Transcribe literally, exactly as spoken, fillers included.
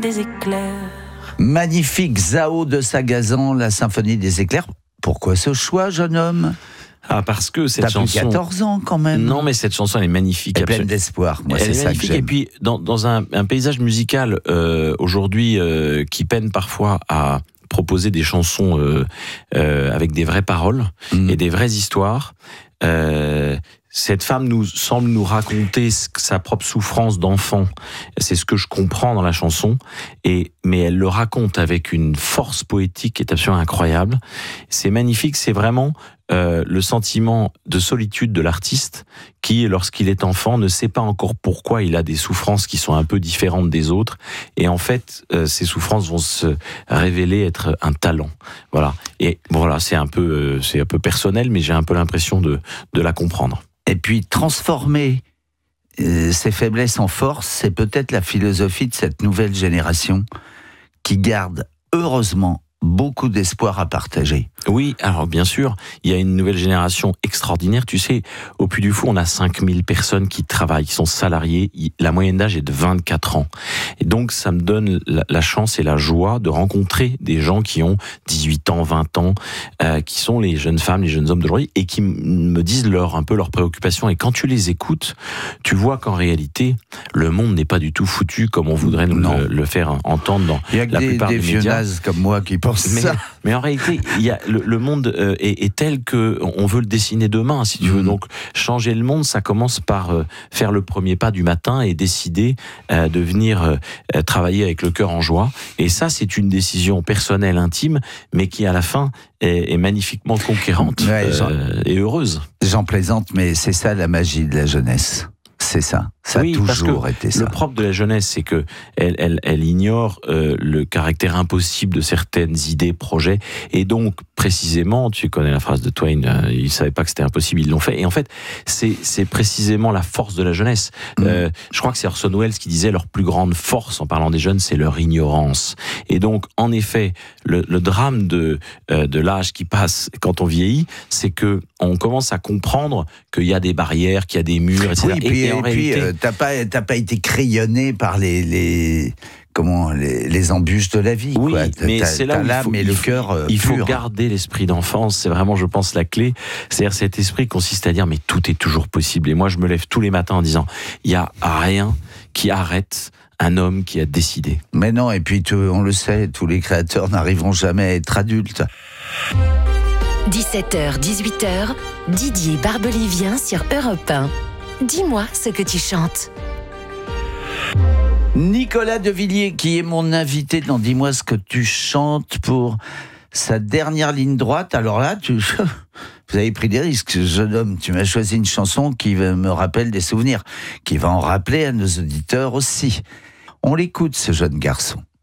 des éclairs. Magnifique Zao de Sagazan, la symphonie des éclairs. Pourquoi ce choix, jeune homme ? Ah, parce que cette T'as chanson... plus quatorze ans quand même. Non, mais cette chanson, elle est magnifique. Elle est pleine absolument. d'espoir. Moi, Elle c'est est ça magnifique. que j'aime. Et puis, dans, dans un, un paysage musical, euh, aujourd'hui, euh, qui peine parfois à proposer des chansons euh, euh, avec des vraies paroles mmh. et des vraies histoires, euh, cette femme nous semble nous raconter sa propre souffrance d'enfant. C'est ce que je comprends dans la chanson. Et, mais elle le raconte avec une force poétique qui est absolument incroyable. C'est magnifique. C'est vraiment euh, le sentiment de solitude de l'artiste qui, lorsqu'il est enfant, ne sait pas encore pourquoi il a des souffrances qui sont un peu différentes des autres. Et en fait, euh, ces souffrances vont se révéler être un talent. Voilà. Et voilà, c'est un peu, euh, c'est un peu personnel, mais j'ai un peu l'impression de, de la comprendre. Et puis transformer euh, ses faiblesses en force, c'est peut-être la philosophie de cette nouvelle génération qui garde heureusement beaucoup d'espoir à partager. Oui, alors bien sûr, il y a une nouvelle génération extraordinaire. Tu sais, au Puy du Fou, on a cinq mille personnes qui travaillent, qui sont salariées. La moyenne d'âge est de vingt-quatre ans. Et donc, ça me donne la, la chance et la joie de rencontrer des gens qui ont dix-huit ans, vingt ans, euh, qui sont les jeunes femmes, les jeunes hommes d'aujourd'hui, et qui m- me disent leur, un peu leurs préoccupations. Et quand tu les écoutes, tu vois qu'en réalité, le monde n'est pas du tout foutu comme on voudrait nous le, le faire entendre dans il y a que la des, plupart des des vieux médias. nazes comme moi qui pensent mais, ça. Mais en réalité, il y a, le, le monde euh, est, est tel que on veut le dessiner demain, si tu veux. Mmh. Donc, changer le monde, ça commence par euh, faire le premier pas du matin et décider euh, de venir euh, travailler avec le cœur en joie. Et ça, c'est une décision personnelle, intime, mais qui, à la fin, est, est magnifiquement conquérante ouais, euh, et heureuse. J'en plaisante, mais c'est ça la magie de la jeunesse. C'est ça. Ça oui, a toujours été ça. Le propre de la jeunesse, c'est que elle, elle, elle ignore euh, le caractère impossible de certaines idées, projets, et donc précisément, tu connais la phrase de Twain, euh, ils savaient pas que c'était impossible, ils l'ont fait. Et en fait, c'est c'est précisément la force de la jeunesse. Mmh. Euh, je crois que c'est Orson Welles qui disait leur plus grande force en parlant des jeunes, c'est leur ignorance. Et donc, en effet, le, le drame de euh, de l'âge qui passe quand on vieillit, c'est que on commence à comprendre qu'il y a des barrières, qu'il y a des murs, et cetera. Oui, et puis, et, et en et réalité, puis euh, t'as pas t'as pas été crayonné par les les comment les, les embûches de la vie. Oui, quoi. mais t'as, c'est là où il faut, et le cœur euh, il faut pur. garder l'esprit d'enfance. C'est vraiment, je pense, la clé. C'est-à-dire cet esprit consiste à dire mais tout est toujours possible. Et moi, je me lève tous les matins en disant il y a rien qui arrête un homme qui a décidé. Mais non, et puis tu, on le sait, tous les créateurs n'arriveront jamais à être adultes. dix-sept heures, dix-huit heures, Didier Barbelivien sur Europe un. Dis-moi ce que tu chantes. Nicolas Devilliers, qui est mon invité dans Dis-moi ce que tu chantes pour sa dernière ligne droite. Alors là, tu... vous avez pris des risques, jeune homme. Tu m'as choisi une chanson qui me rappelle des souvenirs, qui va en rappeler à nos auditeurs aussi. On l'écoute, ce jeune garçon.